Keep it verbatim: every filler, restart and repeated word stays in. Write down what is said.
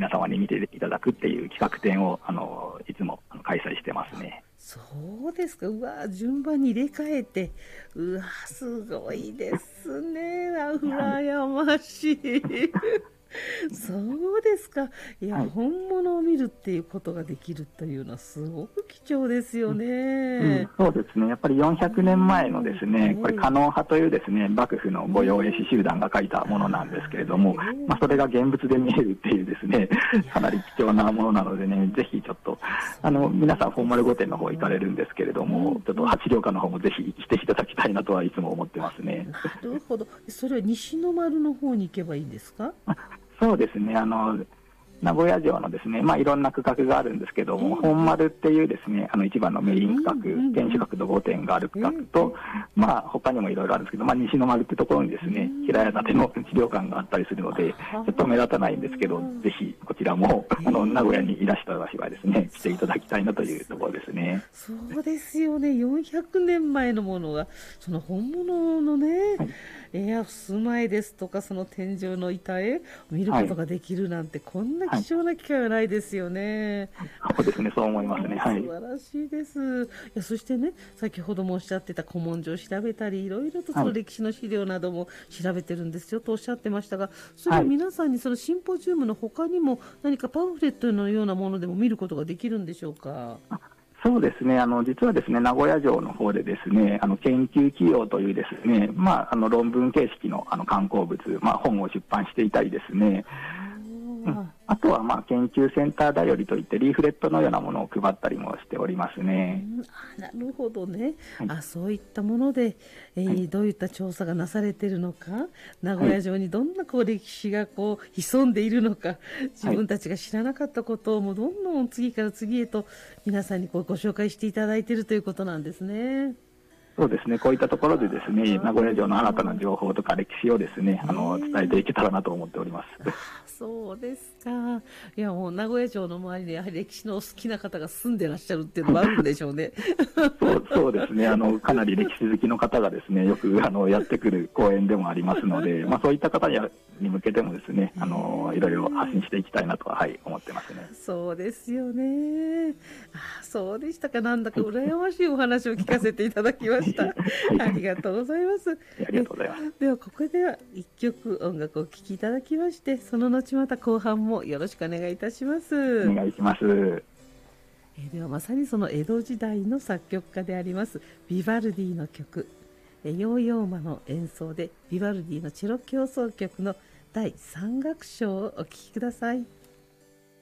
皆様に見ていただくっていう企画展をあのいつもあの開催してますね。 そうですか。うわ、順番に入れ替えて、うわ、すごいですね。あ、羨ましい。そうですか。いや、 はい、 本物を見るっていうことができるというのはすごく貴重ですようん、 ね。 そうですね。やっぱりよんひゃくねんまえのですね、これ、狩野派というですね、幕府の御用絵師集団が書いたものなんですけれども、まあ、それが現物で見えるっていうですね、かなり貴重なものなのでね、ぜひちょっと、あの、皆さん本丸御殿の方行かれるんですけれども、ちょっと八両館の方もぜひ来ていただきたいなとはいつも思ってますね。 なるほど。それは西の丸の方に行けばいいんですか？ そうですね。あの、名古屋城のですね、まあ、いろんな区画があるんですけども、 えー、 本丸っていうですね、あの一番のメイン区画、 うんうんうん、 天守閣と御殿がある区画と、えー、まあ、他にもいろいろあるんですけど、まあ、西の丸ってところにですね、平屋建ての資料館があったりするので、ちょっと目立たないんですけど、ぜひこちらも、あの、名古屋にいらした場合はですね、来ていただきたいなというところですね。 そうですよね。よんひゃくねんまえのものが、その本物のね、はい、いや、襖絵ですとか、その天井の板絵を見ることができるなんて、はい、こんな貴重な機会はないですよね。 はい、そうですね、そう思いますね。はい。 素晴らしいです。いや、そしてね、先ほどもおっしゃってた古文書を調べたり、いろいろとその歴史の資料なども調べてるんですよとおっしゃってましたが、それは皆さんにそのシンポジウムの他にも何かパンフレットのようなものでも見ることができるんでしょうか？ そうですね。あの、実はですね、名古屋城の方でですね、あの、研究企業というですね、まあ、あの、論文形式の、あの、刊行物、まあ、本を出版していたりですね、うん、あとは、まあ、研究センターだよりといってリーフレットのようなものを配ったりもしておりますね。 うん、あ、なるほどね、はい、あ、そういったもので、えーはい、どういった調査がなされているのか、名古屋城にどんなこう歴史がこう潜んでいるのか、自分たちが知らなかったことをもうどんどん次から次へと皆さんにこうご紹介していただいているということなんですね。 そうですね。こういったところでですね、名古屋城の新たな情報とか歴史をですね、あの、伝えていけたらなと思っております。 そうですか。いや、もう名古屋城の周りでやはり歴史の好きな方が住んでらっしゃるっていうのもあるんでしょうね。 そう、そうですね。あの、かなり歴史好きの方がですね、よくあのやってくる公園でもありますので、まあそういった方にに向けてもですね、あのいろいろ発信していきたいなとは、はい、思ってますね。 そうですよね。あ、そうでしたか。なんだか羨ましいお話を聞かせていただきました。ありがとうございます。 ありがとうございます。 ではここでは一曲音楽をお聴きいただきまして、その後また後半もよろしくお願いいたします。 お願いします。 えではまさにその江戸時代の作曲家でありますビバルディの曲、ヨーヨーマの演奏でビバルディのチェロ協奏曲のだいさん楽章をお聴きください。